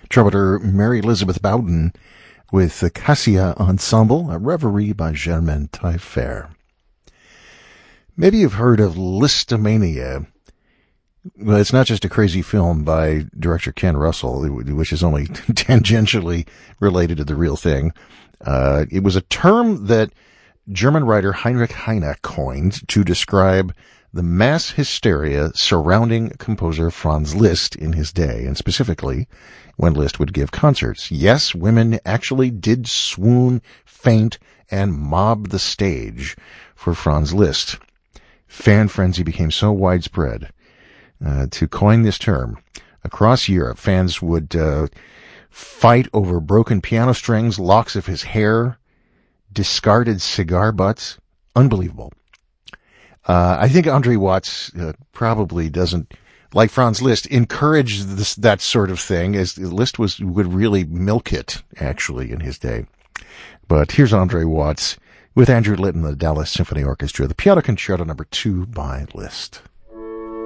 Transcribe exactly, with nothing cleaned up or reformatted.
trumpeter Mary Elizabeth Bowden with the Cassia Ensemble, a reverie by Germaine Taillefer. Maybe you've heard of Listomania. Well, it's not just a crazy film by director Ken Russell, which is only tangentially related to the real thing. Uh, it was a term that German writer Heinrich Heine coined to describe the mass hysteria surrounding composer Franz Liszt in his day, and specifically when Liszt would give concerts. Yes, women actually did swoon, faint, and mob the stage for Franz Liszt. Fan frenzy became so widespread. Uh, to coin this term, across Europe, fans would uh, fight over broken piano strings, locks of his hair, discarded cigar butts. Unbelievable. Uh, I think Andre Watts uh, probably doesn't, like Franz Liszt, encourage this, that sort of thing, as Liszt was, would really milk it, actually, in his day. But here's Andre Watts with Andrew Litton, the Dallas Symphony Orchestra, the Piano Concerto number two by Liszt.